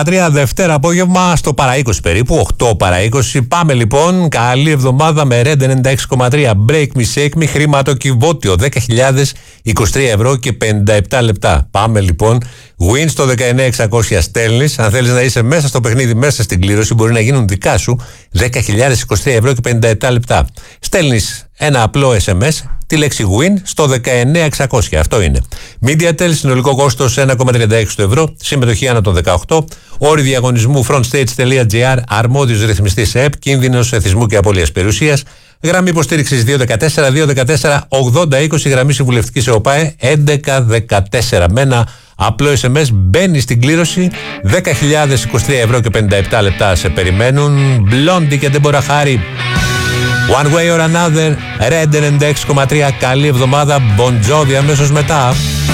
3 Δευτέρα απόγευμα στο παρά 20 περίπου, 8 παρά 20. Πάμε λοιπόν, καλή εβδομάδα με Red 96,3. Break me, shake me, χρηματοκιβώτιο 10.023 ευρώ και 57 λεπτά. Πάμε λοιπόν, win στο 19.600 στέλνεις. Αν θέλεις να είσαι μέσα στο παιχνίδι, μέσα στην κλήρωση, μπορεί να γίνουν δικά σου 10.023 ευρώ και 57 λεπτά. Στέλνεις ένα απλό SMS, τη λέξη win στο 19.600. Αυτό είναι. MediaTel, συνολικό κόστος 1,36 ευρώ, συμμετοχή ανά των 18. Όροι διαγωνισμού frontstage.gr, αρμόδιος ρυθμιστής ΕΕΠ, κίνδυνος εθισμού και απώλειας περιουσίας. Γραμμή υποστήριξης 214-214-80-20, γραμμή συμβουλευτικής ΕΟΠΑΕ 1114. Με ένα απλό SMS μπαίνει στην κλήρωση. 10.023 ευρώ και 57 λεπτά σε περιμένουν. Blondie και Deborah Harry. One way or another, Red 96,3. Καλή εβδομάδα, Bon Jovi αμέσως μετά.